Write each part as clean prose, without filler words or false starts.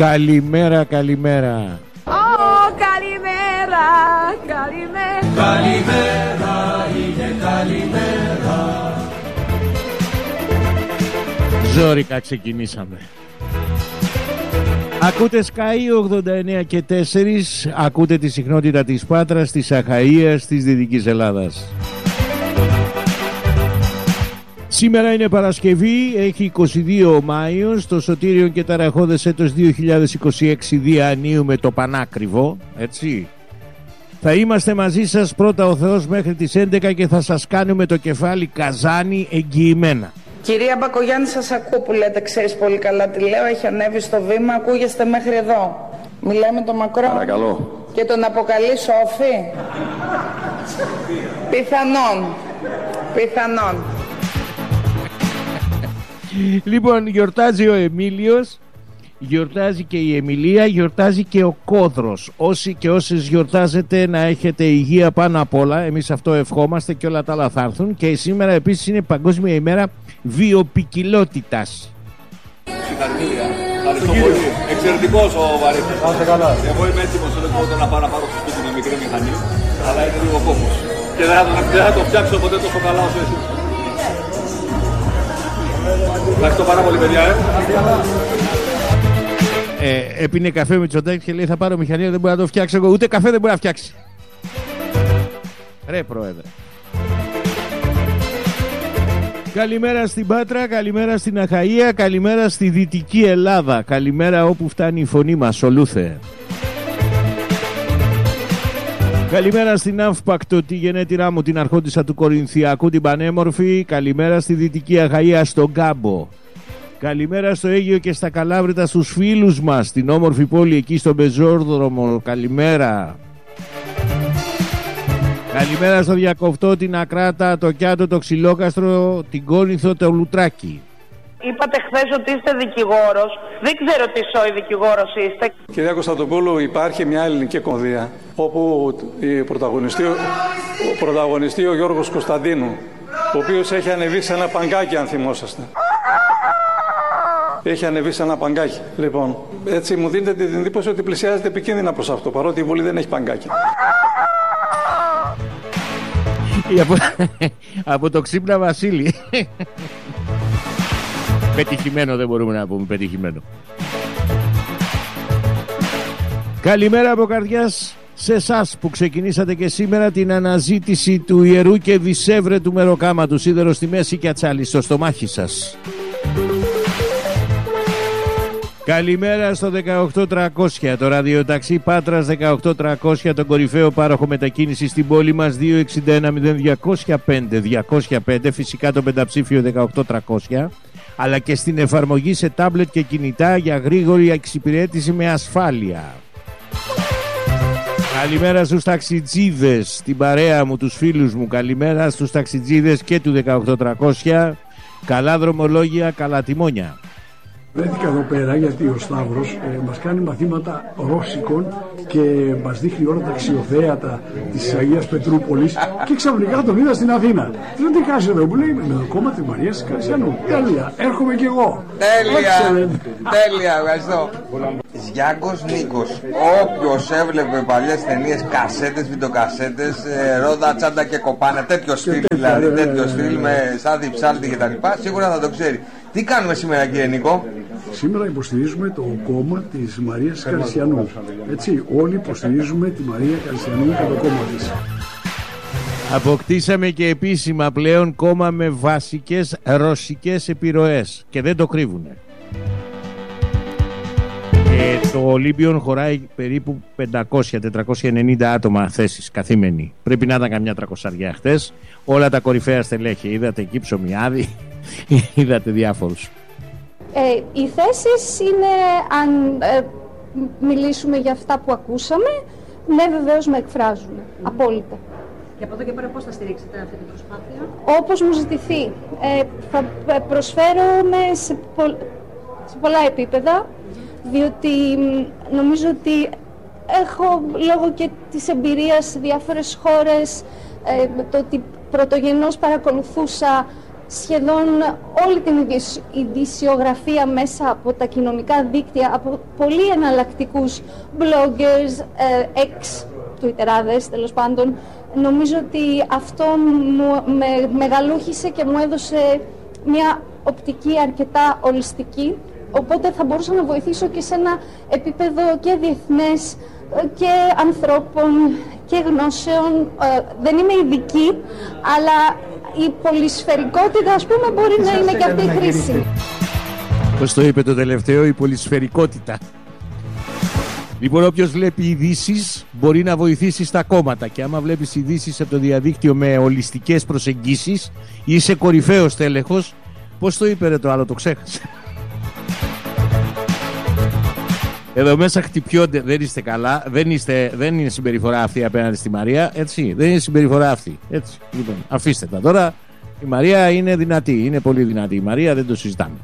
Καλημέρα, καλημέρα. Καλημέρα, καλημέρα. Καλημέρα, είναι καλημέρα. Ζόρικα ξεκινήσαμε. Ακούτε Sky 89 και 4. Ακούτε τη συχνότητα της Πάτρας, της Αχαΐας, της Δυτικής Ελλάδας. Σήμερα είναι Παρασκευή, έχει 22 Μάιος, το σωτήριον και ταραχώδες έτος 2026 διανύουμε το πανάκριβο, έτσι. Θα είμαστε μαζί σας πρώτα ο Θεός μέχρι τις 11 και θα σας κάνουμε το κεφάλι καζάνι εγγυημένα. Κυρία Μπακογιάννη, σας ακούω που λέτε, ξέρεις πολύ καλά τι λέω, έχει ανέβει στο βήμα, ακούγεστε μέχρι εδώ. Μιλάει με τον Μακρό. Παρακαλώ. Και τον αποκαλεί Σόφη. Πιθανόν. Λοιπόν, γιορτάζει ο Εμίλιος, γιορτάζει και η Εμιλία, γιορτάζει και ο Κόδρος. Όσοι και όσες γιορτάζετε να έχετε υγεία πάνω απ' όλα, εμείς αυτό ευχόμαστε και όλα τα άλλα θα έρθουν. Και σήμερα επίσης είναι Παγκόσμια ημέρα βιοποικιλότητας. Συγχαρητήρια. Ευχαριστώ πολύ. Εξαιρετικός ο Βαρύθμος. Άσε καλά. Εγώ είμαι έτοιμος να πάω να πάρω στο σπίτι μια μικρή μηχανή, αλλά είναι λίγο κόμπος. Και δεν θα το φτιάξω ποτέ τόσο καλά όσο εσύ. Ευχαριστώ πάρα πολύ, παιδιά. Έπινε καφέ με Μητσοτάκη και λέει θα πάρω μηχανή, δεν μπορώ να το φτιάξω εγώ. Ούτε καφέ δεν μπορεί να φτιάξει. Ρε Πρόεδρε. Καλημέρα στην Πάτρα, καλημέρα στην Αχαΐα, καλημέρα στη Δυτική Ελλάδα. Καλημέρα όπου φτάνει η φωνή μας, ολούθε. Καλημέρα στην Αύπακτο, τη γενέτειρά μου, την αρχόντισσα του Κορινθιακού, την πανέμορφη. Καλημέρα στη Δυτική Αχαΐα, στον Κάμπο. Καλημέρα στο Αίγυο και στα Καλάβρητα στους φίλους μας, την όμορφη πόλη εκεί στον Πεζόρδρομο. Καλημέρα. Καλημέρα στο Διακοφτό, την Ακράτα, το Κιάτο, το Ξυλόκαστρο, την Κόνηθο, το Λουτράκι. Είπατε χθες ότι είστε δικηγόρος. Δεν ξέρω τι σόι δικηγόρος είστε. Κυρία Κωνσταντοπούλου, υπάρχει μια ελληνική κομμωδία όπου πρωταγωνιστεί ο Γιώργος Κωνσταντίνου, ο οποίος έχει ανεβεί σε ένα παγκάκι, αν θυμόσαστε. Έχει ανεβεί σε ένα παγκάκι. Λοιπόν, έτσι μου δίνετε την εντύπωση ότι πλησιάζεται επικίνδυνα προς αυτό, παρότι η Βουλή δεν έχει παγκάκι. Από το Ξύπνα Βασίλη. Πετυχημένο δεν μπορούμε να πούμε, πετυχημένο. Καλημέρα από καρδιάς σε εσάς που ξεκινήσατε και σήμερα την αναζήτηση του ιερού και δισεύρετου μεροκάματου, σίδερο στη μέση και ατσάλι στο στομάχι σας. Καλημέρα στο 18300, το ραδιοταξί Πάτρας 18300, τον κορυφαίο πάροχο μετακίνηση στην πόλη μας, 261-0205-205, φυσικά το πενταψήφιο 18300, αλλά και στην εφαρμογή σε τάμπλετ και κινητά για γρήγορη εξυπηρέτηση με ασφάλεια. Καλημέρα στους ταξιτζίδες, την παρέα μου, τους φίλους μου. Καλημέρα στους ταξιτζίδες και του 18300. Καλά δρομολόγια, καλά τιμόνια. Βρέθηκα εδώ πέρα γιατί ο Σταύρος μας κάνει μαθήματα ρώσικων και μας δείχνει όλα τα αξιοθέατα της Αγίας Πετρούπολης και ξαφνικά τον είδα στην Αθήνα. Δεν τι κάνεις εδώ, μου λέει, με το κόμμα της Μαρίας Καρσιανού. Τέλεια, έρχομαι κι εγώ. Τέλεια, ευχαριστώ. Γιάκος Νίκος. Όποιος έβλεπε παλιές ταινίες, κασέτες, βιντεοκασέτες, ρόδα, τσάντα και κοπάνα, τέτοιο στυλ δηλαδή, τέτοιο στυλ με σάδι, ψάλτη κτλ. Σίγουρα θα το ξέρει. Τι κάνουμε σήμερα, κύριε Νίκο? Σήμερα υποστηρίζουμε το κόμμα της Μαρίας Καρσιανού. Έτσι, όλοι υποστηρίζουμε τη Μαρία Καρσιανού και το κόμμα της. Αποκτήσαμε και επίσημα πλέον κόμμα με βασικές ρωσικές επιρροές και δεν το κρύβουνε. Και το Ολύμπιον χωράει περίπου 500-490 άτομα θέσεις καθήμενοι. Πρέπει να ήταν καμιά 300 χτες. Όλα τα κορυφαία στελέχη. Είδατε εκεί Ψωμιάδη, είδατε διάφορους. Οι θέσεις είναι, αν μιλήσουμε για αυτά που ακούσαμε, ναι, βεβαίως με εκφράζουν. Απόλυτα. Και από εδώ και πέρα πώς θα στηρίξετε αυτή την προσπάθεια? Όπως μου ζητηθεί. Θα προσφέρομαι σε πολλά επίπεδα, διότι νομίζω ότι έχω λόγω και της εμπειρίας σε διάφορες χώρες, το ότι πρωτογενώς παρακολουθούσα σχεδόν όλη την ειδησιογραφία μέσα από τα κοινωνικά δίκτυα, από πολύ εναλλακτικούς bloggers, ex-τουιτεράδες τέλος πάντων. Νομίζω ότι αυτό με μεγαλούχησε και μου έδωσε μια οπτική αρκετά ολιστική, οπότε θα μπορούσα να βοηθήσω και σε ένα επίπεδο και διεθνές και ανθρώπων και γνώσεων. Δεν είμαι ειδική, αλλά η πολυσφαιρικότητα, ας πούμε, μπορεί να είναι και αυτή χρήσιμη. Πώς το είπε το τελευταίο, η πολυσφαιρικότητα. Λοιπόν, όποιος βλέπει ειδήσεις μπορεί να βοηθήσει στα κόμματα, και άμα βλέπεις ειδήσεις από το διαδίκτυο με ολιστικές προσεγγίσεις, είσαι κορυφαίος τέλεχος. Πώς το είπε ρε το άλλο, το ξέχασα. Εδώ μέσα χτυπιόνται, δεν είστε καλά, δεν είναι συμπεριφορά αυτή απέναντι στη Μαρία, έτσι, δεν είναι συμπεριφορά αυτή, έτσι. Λοιπόν, αφήστε τα τώρα, η Μαρία είναι δυνατή, είναι πολύ δυνατή η Μαρία, δεν το συζητάμε.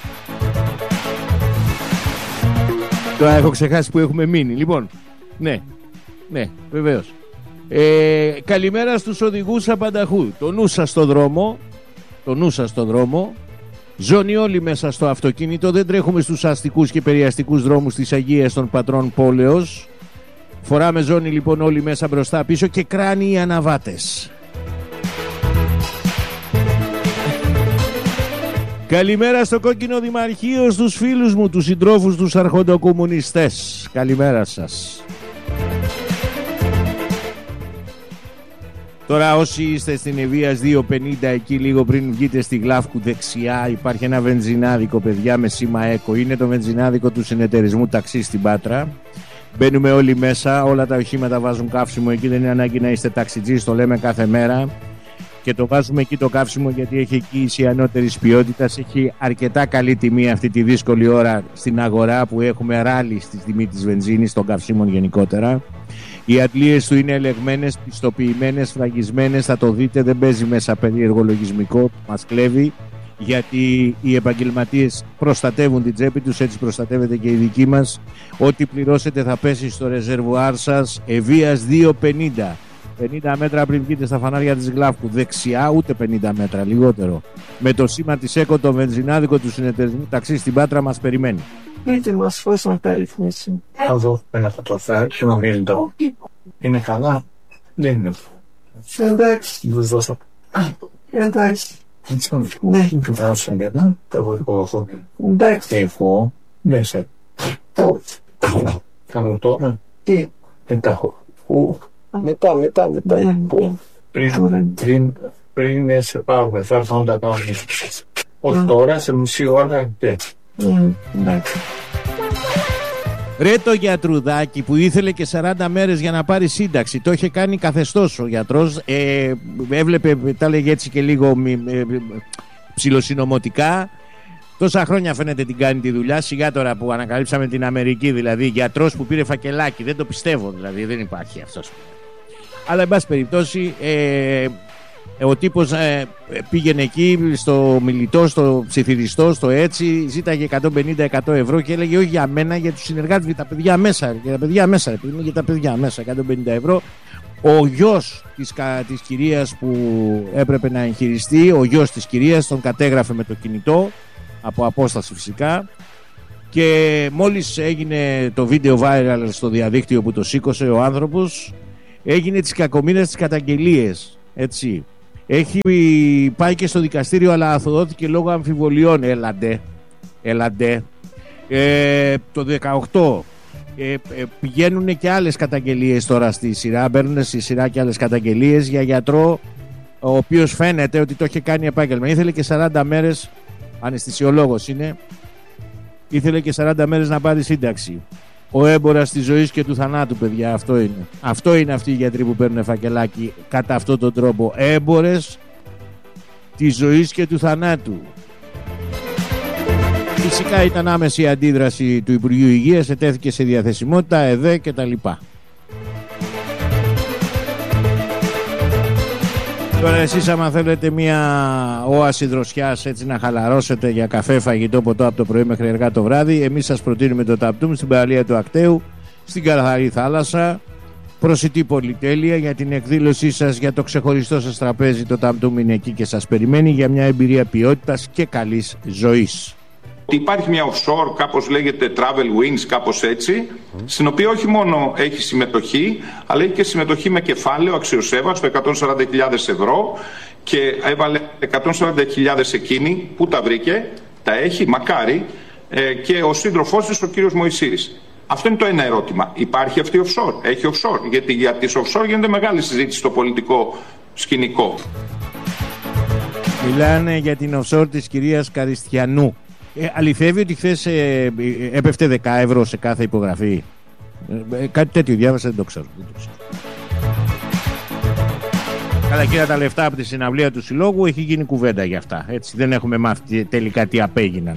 Τώρα έχω ξεχάσει που έχουμε μείνει, λοιπόν, ναι, βεβαίως. Καλημέρα στους οδηγούς απανταχού, το νου σας στο δρόμο, ζώνη όλοι μέσα στο αυτοκίνητο, δεν τρέχουμε στους αστικούς και περιαστικούς δρόμους της Αγίας των Πατρών Πόλεως. Φοράμε ζώνη λοιπόν όλοι μέσα μπροστά πίσω και κράνοι οι αναβάτες. Καλημέρα στο κόκκινο δημαρχείο, στους φίλους μου, τους συντρόφους, τους αρχοντοκομμουνιστές. Καλημέρα σας. Τώρα όσοι είστε στην Ευβοίας 250, εκεί λίγο πριν βγείτε στη Γλάφκου δεξιά, υπάρχει ένα βενζινάδικο, παιδιά, με σήμα ΕΚΟ. Είναι το βενζινάδικο του συνεταιρισμού ταξί στην Πάτρα. Μπαίνουμε όλοι μέσα, όλα τα οχήματα βάζουν καύσιμο εκεί, δεν είναι ανάγκη να είστε ταξιτζής, το λέμε κάθε μέρα. Και το βάζουμε εκεί το καύσιμο γιατί έχει εκεί ανώτερης ποιότητας, έχει αρκετά καλή τιμή αυτή τη δύσκολη ώρα στην αγορά που έχουμε ράλι στη τιμή της βενζίνης, των καυσίμων γενικότερα. Οι αντλίες του είναι ελεγμένες, πιστοποιημένες, φραγισμένες, θα το δείτε, δεν παίζει μέσα περίεργο λογισμικό που μας κλέβει, γιατί οι επαγγελματίες προστατεύουν την τσέπη τους, έτσι προστατεύεται και η δική μας. Ό,τι πληρώσετε θα πέσει στο ρεζερβουάρ σας. Ευβοίας 250, 50 μέτρα πριν βγείτε στα φανάρια της Γλάφκου δεξιά, ούτε 50 μέτρα, λιγότερο. Με το σήμα της ΕΚΟ, το βενζινάδικο του συνεταιρισμού ταξί στην Πάτρα μας περιμένει. Γιατί μας φως να περιθμίσει. Εδώ πέρα θα το φέρω και να μην το. Είναι καλά. Δεν είναι. Εντάξει. Τους δώσω. Εντάξει. Ναι. Του δώσω ένα. Τα βοηθώ αυτό. Εντάξει. Εγώ μέσα. Κάνω τώρα. Τι. Δεν τα έχω. Μετά. Πριν σε πάμε, θα έρθω να τα κάνω. Όχι τώρα, σε μισή ώρα. Εντάξει. Ρε το γιατρουδάκι που ήθελε και 40 μέρες για να πάρει σύνταξη, το είχε κάνει καθεστώς ο γιατρός, έβλεπε, τα λέγε έτσι και λίγο ψιλοσυνωμοτικά. Τόσα χρόνια φαίνεται την κάνει τη δουλειά, σιγά τώρα που ανακαλύψαμε την Αμερική, δηλαδή γιατρός που πήρε φακελάκι, δεν το πιστεύω, δηλαδή δεν υπάρχει αυτός. Αλλά εν πάση περιπτώσει ο τύπος πήγαινε εκεί στο μιλητό, στο ψιθυριστό, στο έτσι, ζήταγε 150-100 ευρώ και έλεγε όχι για μένα, για τους συνεργάτες, για τα παιδιά μέσα, για τα παιδιά μέσα, 150 ευρώ. Ο γιος της κυρίας που έπρεπε να εγχειριστεί, ο γιος της κυρίας τον κατέγραφε με το κινητό, από απόσταση φυσικά, και μόλις έγινε το βίντεο viral στο διαδίκτυο που το σήκωσε ο άνθρωπος, έγινε τις κακομοίρες τις καταγγελίες, έτσι. Έχει πάει και στο δικαστήριο, αλλά αθωώθηκε λόγω αμφιβολιών. Έλαντε. Το 18 πηγαίνουν και άλλες καταγγελίες τώρα στη σειρά. Μπαίνουν στη σειρά και άλλες καταγγελίες για γιατρό, ο οποίος φαίνεται ότι το είχε κάνει επάγγελμα. Ήθελε και 40 μέρες, αναισθησιολόγος είναι, ήθελε και 40 μέρες να πάρει σύνταξη. Ο έμπορας της ζωής και του θανάτου, παιδιά, αυτό είναι. Αυτό είναι αυτοί οι γιατροί που παίρνουν φακελάκι κατά αυτόν τον τρόπο. Έμπορες της ζωής και του θανάτου. Φυσικά ήταν άμεση η αντίδραση του Υπουργείου Υγείας, ετέθηκε σε διαθεσιμότητα, ΕΔΕ και τα λοιπά. Τώρα εσείς άμα θέλετε μια όαση δροσιάς, έτσι να χαλαρώσετε για καφέ, φαγητό, ποτό από το πρωί μέχρι αργά το βράδυ, εμείς σας προτείνουμε το Ταπτούμ στην παραλία του Ακταίου, στην καθαρή θάλασσα. Προσιτή πολυτέλεια για την εκδήλωσή σας, για το ξεχωριστό σας τραπέζι. Το Ταμτούμ είναι εκεί και σας περιμένει για μια εμπειρία ποιότητας και καλής ζωής. Υπάρχει μια offshore, κάπως λέγεται Travel Wings, κάπως έτσι, στην οποία όχι μόνο έχει συμμετοχή, αλλά έχει και συμμετοχή με κεφάλαιο αξιοσέβαστο 140.000 ευρώ και έβαλε 140.000 εκείνη. Πού τα βρήκε? Τα έχει, μακάρι, και ο σύντροφός της, ο κύριος Μωυσήρης. Αυτό είναι το ένα ερώτημα. Υπάρχει αυτή offshore? Έχει offshore? Γιατί για τις offshore γίνεται μεγάλη συζήτηση στο πολιτικό σκηνικό. Μιλάνε για την offshore της κυρίας Καριστιανού. Αληθεύει ότι χθες έπεφτε 10 ευρώ σε κάθε υπογραφή? Κάτι τέτοιο διάβασα, δεν το ξέρω. Καλά, και τα λεφτά από τη συναυλία του συλλόγου έχει γίνει κουβέντα για αυτά. Έτσι, δεν έχουμε μάθει τελικά τι απέγιναν.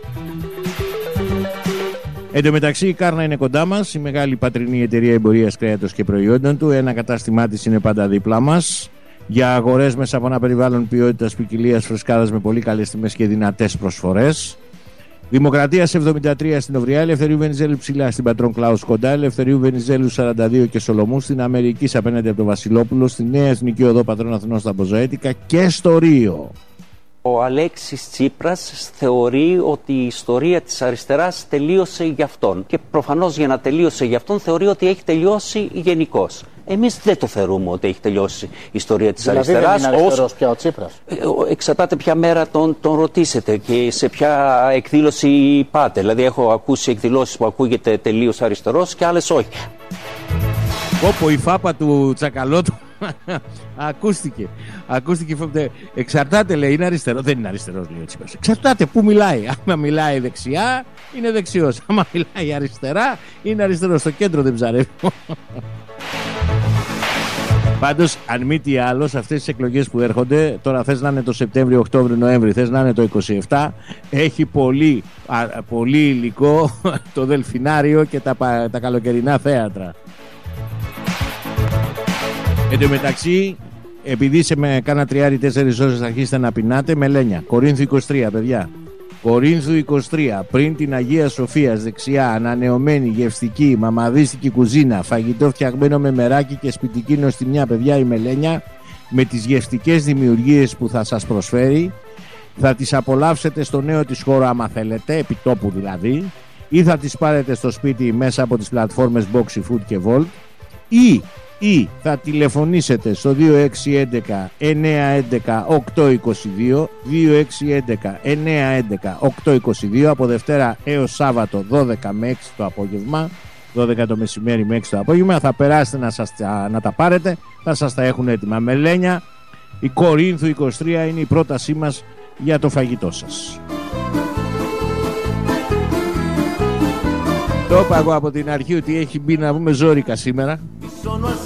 Εν τω μεταξύ η Κάρνα είναι κοντά μας, η μεγάλη πατρινή εταιρεία εμπορίας κρέατος και προϊόντων του. Ένα κατάστημά της είναι πάντα δίπλα μας για αγορές μέσα από ένα περιβάλλον ποιότητας, ποικιλίας, φρεσκάδας με πολύ καλές τιμές και δυνατές προσφορές. Δημοκρατίας 73 στην Οβριά, Ελευθερίου Βενιζέλου ψηλά στην Πατρών Κλάους κοντά, Ελευθερίου Βενιζέλου 42 και Σολομού στην Αμερική απέναντι από το Βασιλόπουλο, στη Νέα Εθνική Οδό Πατρών Αθηνών στα Μποζαέτικα και στο Ρίο. Ο Αλέξης Τσίπρας θεωρεί ότι η ιστορία της αριστεράς τελείωσε για αυτόν και προφανώς για να τελείωσε για αυτόν θεωρεί ότι έχει τελειώσει γενικώς. Εμείς δεν το θεωρούμε ότι έχει τελειώσει η ιστορία της αριστεράς. Δηλαδή δεν είναι αριστερός πια ο Τσίπρας? Εξαρτάται ποια μέρα τον ρωτήσετε και σε ποια εκδήλωση πάτε. Δηλαδή έχω ακούσει εκδηλώσεις που ακούγεται τελείως αριστερός και άλλες όχι. Όπω η φάπα του Τσακαλώτου ακούστηκε. Εξαρτάται, λέει, είναι αριστερό. Δεν είναι αριστερός, λέει ο Τσίπρας. Εξαρτάται πού μιλάει. Άμα μιλάει δεξιά είναι δεξιός. Άμα μιλάει αριστερά είναι αριστερός. Στο κέντρο δεν ψαρεύει. Πάντως, αν μη τι άλλο, σε αυτές τις εκλογές που έρχονται, τώρα θες να είναι το Σεπτέμβριο, Οκτώβριο, Νοέμβριο, θες να είναι το 27, έχει πολύ υλικό το Δελφινάριο και τα καλοκαιρινά θέατρα. Εν τω μεταξύ, επειδή σε κάνα 3-4 ώρες θα αρχίσετε να πεινάτε, μελένια. Κορίνθου 23, παιδιά. Κορίνθου 23, πριν την Αγία Σοφίας, δεξιά, ανανεωμένη, γευστική, μαμαδίστικη κουζίνα, φαγητό φτιαγμένο με μεράκι και σπιτική νοστιμιά, παιδιά, η Μελένια, με τις γευστικές δημιουργίες που θα σας προσφέρει. Θα τις απολαύσετε στο νέο της χώρο άμα θέλετε, επιτόπου δηλαδή, ή θα τις πάρετε στο σπίτι μέσα από τις πλατφόρμες Boxy Food και Volt, ή θα τηλεφωνήσετε στο 2611 911 822, 2611 911 822, από Δευτέρα έως Σάββατο 12 με 6 το απόγευμα, 12 το μεσημέρι με 6 το απόγευμα. Θα περάσετε να τα πάρετε, θα σας τα έχουν έτοιμα. Μελένια, η Κορίνθου 23 είναι η πρότασή μας για το φαγητό σας. Το είπα εγώ από την αρχή ότι έχει μπει να πούμε ζόρικα σήμερα.